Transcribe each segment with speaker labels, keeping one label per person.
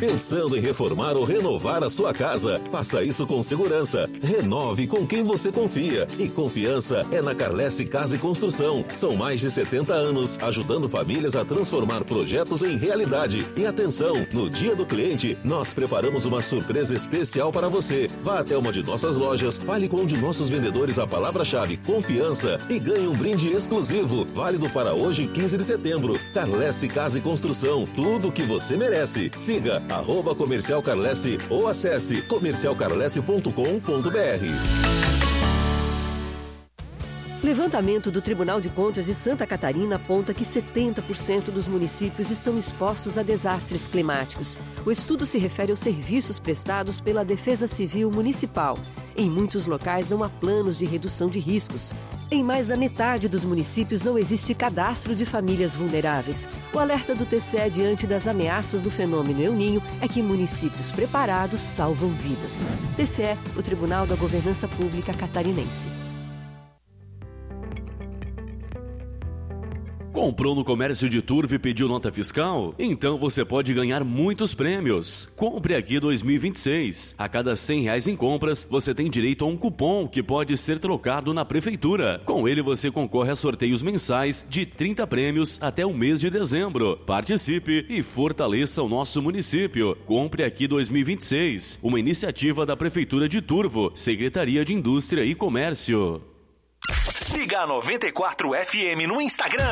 Speaker 1: Pensando em reformar ou renovar a sua casa? Faça isso com segurança. Renove com quem você confia. E confiança é na Carlesse Casa e Construção. São mais de 70 anos ajudando famílias a transformar projetos em realidade. E atenção, no Dia do Cliente, nós preparamos uma surpresa especial para você. Vá até uma de nossas lojas, fale com um de nossos vendedores a palavra-chave confiança e ganhe um brinde exclusivo, válido para hoje, 15 de setembro. Carlesse Casa e Construção, tudo o que você merece. Siga @Comercial Carlesse ou acesse comercialcarlesse.com.br.
Speaker 2: Levantamento do Tribunal de Contas de Santa Catarina aponta que 70% dos municípios estão expostos a desastres climáticos. O estudo se refere aos serviços prestados pela Defesa Civil Municipal. Em muitos locais não há planos de redução de riscos. Em mais da metade dos municípios não existe cadastro de famílias vulneráveis. O alerta do TCE diante das ameaças do fenômeno El Niño é que municípios preparados salvam vidas. TCE, o Tribunal da Governança Pública Catarinense.
Speaker 3: Comprou no comércio de Turvo e pediu nota fiscal? Então você pode ganhar muitos prêmios. Compre aqui 2026. A cada R$100 em compras, você tem direito a um cupom que pode ser trocado na prefeitura. Com ele você concorre a sorteios mensais de 30 prêmios até o mês de dezembro. Participe e fortaleça o nosso município. Compre aqui 2026. Uma iniciativa da Prefeitura de Turvo, Secretaria de Indústria e Comércio.
Speaker 4: Siga a 94 FM no Instagram,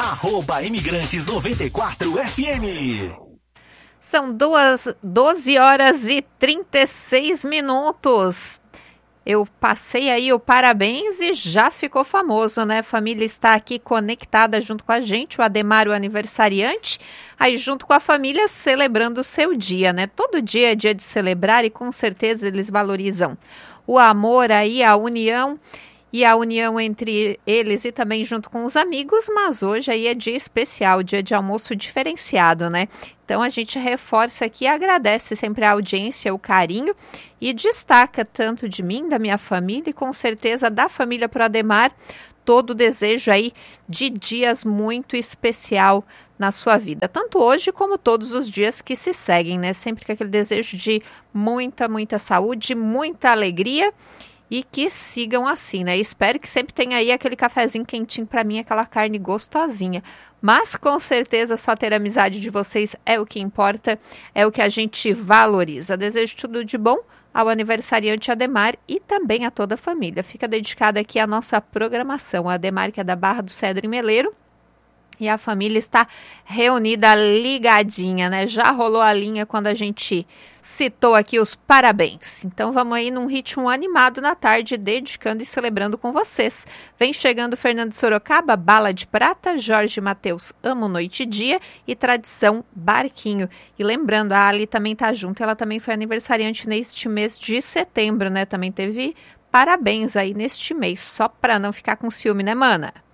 Speaker 4: @imigrantes94fm.
Speaker 5: São 12 horas e 36 minutos. Eu passei aí o parabéns e já ficou famoso, né? A família está aqui conectada junto com a gente, o Ademar, o aniversariante, aí junto com a família celebrando o seu dia, né? Todo dia é dia de celebrar e com certeza eles valorizam o amor aí, a união entre eles e também junto com os amigos, mas hoje aí é dia especial, dia de almoço diferenciado, né? Então a gente reforça aqui e agradece sempre a audiência, o carinho e destaca tanto de mim, da minha família e com certeza da família pro Ademar, todo o desejo aí de dias muito especial na sua vida, tanto hoje como todos os dias que se seguem, né? Sempre com aquele desejo de muita, muita saúde, muita alegria. E que sigam assim, né? Espero que sempre tenha aí aquele cafezinho quentinho para mim, aquela carne gostosinha. Mas com certeza só ter a amizade de vocês é o que importa, é o que a gente valoriza. Desejo tudo de bom ao aniversariante Ademar e também a toda a família. Fica dedicada aqui a nossa programação. O Ademar, que é da Barra do Cedro em Meleiro. E a família está reunida, ligadinha, né? Já rolou a linha quando a gente citou aqui os parabéns. Então vamos aí num ritmo animado na tarde, dedicando e celebrando com vocês. Vem chegando Fernando Sorocaba, Bala de Prata, Jorge Mateus, Amo Noite e Dia e Tradição Barquinho. E lembrando, a Ali também tá junto, ela também foi aniversariante neste mês de setembro, né? Também teve parabéns aí neste mês, só para não ficar com ciúme, né, mana?